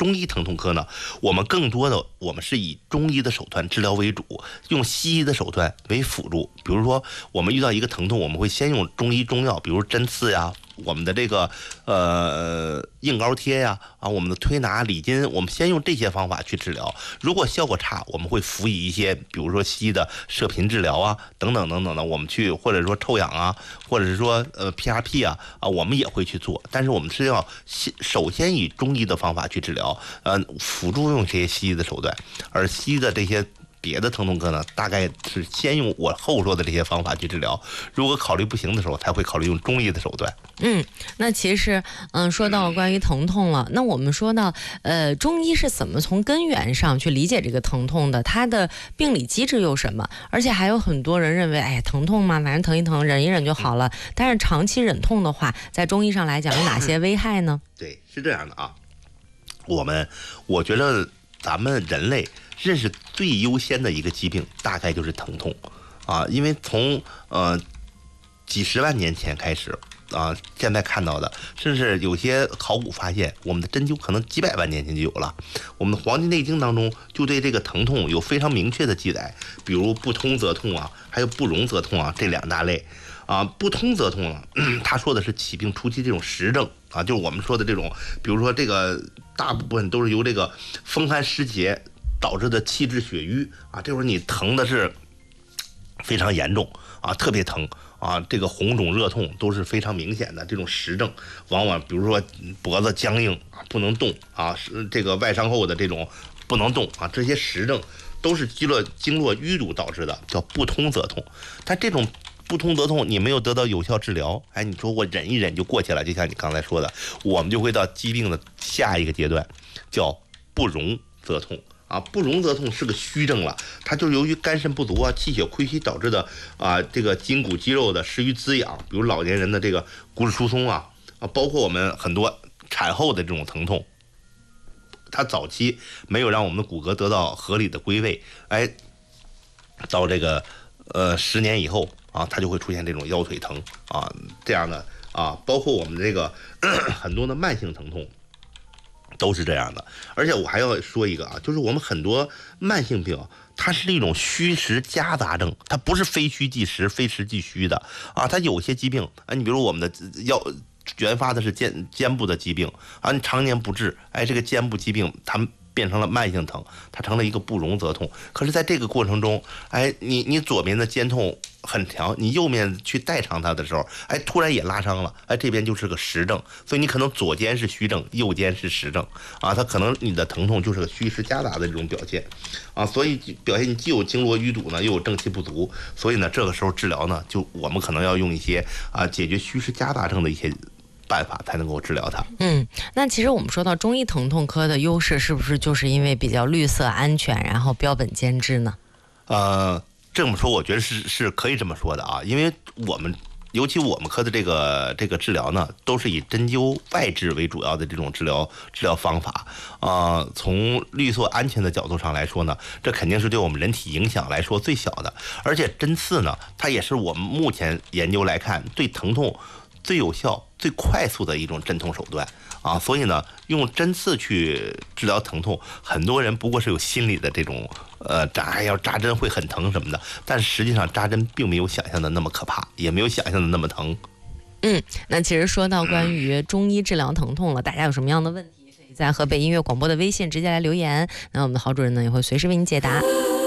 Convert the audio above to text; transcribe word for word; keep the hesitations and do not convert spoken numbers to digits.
中医疼痛科呢，我们更多的我们是以中医的手段治疗为主，用西医的手段为辅助。比如说我们遇到一个疼痛，我们会先用中医中药，比如针刺呀，我们的这个呃硬膏贴呀，啊，我们的推拿理筋，我们先用这些方法去治疗。如果效果差，我们会辅以一些，比如说西医的射频治疗啊，等等等等的，我们去或者说臭氧啊，或者是说呃 P R P 啊啊，我们也会去做。但是我们是要先首先以中医的方法去治疗，呃，辅助用这些西医的手段，而西医的这些别的疼痛科呢，大概是先用我后说的这些方法去治疗，如果考虑不行的时候，才会考虑用中医的手段。 嗯，那其实嗯，说到关于疼痛了，那我们说到呃，中医是怎么从根源上去理解这个疼痛的？它的病理机制有什么？而且还有很多人认为，哎呀，疼痛嘛，反正疼一疼，忍一忍就好了。但是长期忍痛的话，在中医上来讲有哪些危害呢？ 对，是这样的啊，我们我觉得咱们人类认识最优先的一个疾病，大概就是疼痛啊，因为从呃几十万年前开始啊，现在看到的，甚至有些考古发现，我们的针灸可能几百万年前就有了。我们的《黄帝内经》当中就对这个疼痛有非常明确的记载，比如不通则痛啊，还有不容则痛啊，这两大类啊。不通则痛啊，他说的是起病初期这种实症啊，就是我们说的这种，比如说这个大部分都是由这个风寒湿结导致的气滞血瘀啊，这会儿你疼的是非常严重啊，特别疼啊，这个红肿热痛都是非常明显的这种实症，往往比如说脖子僵硬啊，不能动啊，是这个外伤后的这种不能动啊，这些实症都是经络经络淤堵导致的，叫不通则痛。但这种不通则痛，你没有得到有效治疗，哎，你说我忍一忍就过去了，就像你刚才说的，我们就会到疾病的下一个阶段，叫不容则痛。啊，不容则痛是个虚症了，它就是由于肝肾不足啊、气血亏虚导致的啊，这个筋骨肌肉的失于滋养，比如老年人的这个骨质疏松啊啊，包括我们很多产后的这种疼痛，它早期没有让我们的骨骼得到合理的归位，哎，到这个呃十年以后啊，它就会出现这种腰腿疼啊这样的啊，包括我们这个很多的慢性疼痛。都是这样的，而且我还要说一个啊，就是我们很多慢性病，它是一种虚实夹杂症，它不是非虚即实、非实即虚的啊。它有些疾病啊，你比如我们的腰原发的是肩肩部的疾病啊，你常年不治，哎，这个肩部疾病它变成了慢性疼，它成了一个不容则痛。可是在这个过程中，哎，你你左边的肩痛很强，你右面去代偿它的时候，哎，突然也拉伤了，哎，这边就是个实症，所以你可能左肩是虚症，右肩是实症啊，它可能你的疼痛就是个虚实夹杂的这种表现啊，所以表现你既有经络淤堵呢，又有正气不足，所以呢，这个时候治疗呢，就我们可能要用一些啊解决虚实夹杂症的一些办法才能够治疗它。 嗯，那其实我们说到中医疼痛科的优势，是不是就是因为比较绿色安全，然后标本兼治呢？ 呃。这么说，我觉得是是可以这么说的啊，因为我们尤其我们科的这个这个治疗呢，都是以针灸外治为主要的这种治疗治疗方法啊、呃。从绿色安全的角度上来说呢，这肯定是对我们人体影响来说最小的，而且针刺呢，它也是我们目前研究来看对疼痛最有效、最快速的一种镇痛手段啊，所以呢，用针刺去治疗疼痛，很多人不过是有心理的这种呃扎要扎针会很疼什么的，但实际上扎针并没有想象的那么可怕，也没有想象的那么疼。 嗯，那其实说到关于中医治疗疼痛了，大家有什么样的问题，可以在河北音乐广播的微信直接来留言，那我们的郝主任呢也会随时为您解答。